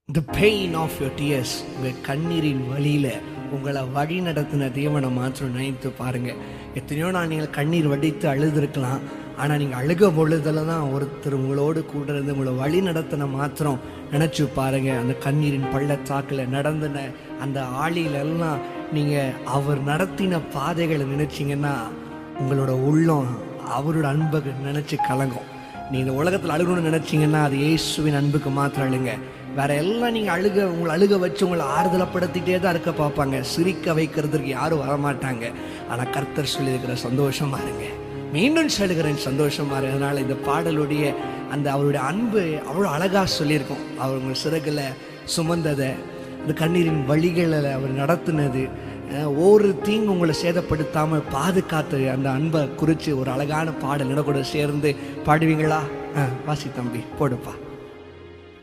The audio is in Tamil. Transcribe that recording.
The pain of your tears, உங்கள் கண்ணீரின் வழியில் உங்களை வழி நடத்தின தேவனை மாத்திரம் நினைத்து பாருங்க. எத்தனையோ நான் நீங்கள் கண்ணீர் வடித்து அழுதுருக்கலாம். ஆனால் நீங்கள் அழுக பொழுதில் தான் ஒருத்தர் உங்களோடு கூட இருந்து உங்களை வழி நடத்தின மாத்திரம் நினச்சி பாருங்க. அந்த கண்ணீரின் பள்ளத்தாக்கில் நடந்தின அந்த ஆளிலெல்லாம் நீங்கள் அவர் நடத்தின பாதைகளை நினச்சிங்கன்னா உங்களோட உள்ளம் அவரோட அன்பை நினச்சி கலங்கும். நீ இந்த உலகத்தில் அழுகணும்னு நினச்சிங்கன்னா அது இயேசுவின் அன்புக்கு மாத்திரம் அழுங்க. வேற எல்லாம் நீங்கள் உங்களை அழுக வச்சு உங்களை ஆறுதலப்படுத்திட்டே தான் இருக்க பார்ப்பாங்க. சிரிக்க வைக்கிறதுக்கு யாரும் வரமாட்டாங்க. ஆனால் கர்த்தர் சொல்லியிருக்கிற சந்தோஷமா இருங்க, மீண்டும் சொல்லுகிறேன் சந்தோஷமா இருங்க. அதனால இந்த பாடலுடைய அந்த அவருடைய அன்பு அவ்வளோ அழகாக சொல்லியிருக்கோம். அவர் உங்கள் சிறகுல சுமந்ததை, இந்த கண்ணீரின் வழிகளில் அவர் நடத்தினது, ஒரு தீங்கு உங்களை சேதப்படுத்தாமல் பாதுகாத்து அந்த அன்பை குறித்து ஒரு அழகான பாடல் கூட சேர்ந்து பாடுவீங்களா? வாசி தம்பி போடுப்பா.